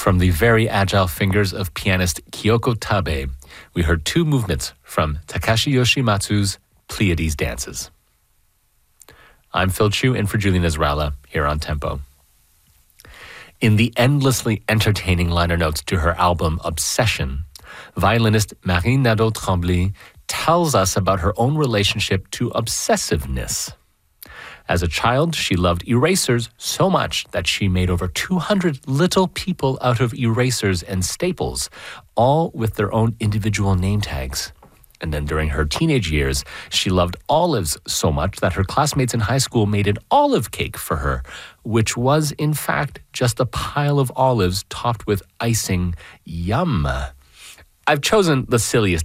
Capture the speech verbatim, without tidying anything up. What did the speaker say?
From the very agile fingers of pianist Kyoko Tabe, we heard two movements from Takashi Yoshimatsu's Pleiades Dances. I'm Phil Chu, in for Julian Ezralla, here on Tempo. In the endlessly entertaining liner notes to her album Obsession, violinist Marie Nadeau-Tremblay tells us about her own relationship to obsessiveness. As a child, she loved erasers so much that she made over two hundred little people out of erasers and staples, all with their own individual name tags. And then during her teenage years, she loved olives so much that her classmates in high school made an olive cake for her, which was, in fact, just a pile of olives topped with icing. Yum! I've chosen the silliest